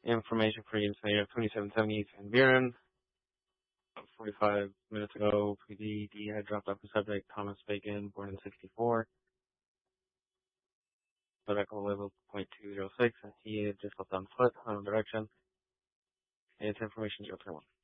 Information for you today of 2770 Van Buren. 45 minutes ago, PDD had dropped off the subject, Thomas Bacon, born in 64. Medical level .206. He had just left on foot, on direction. It's information 031.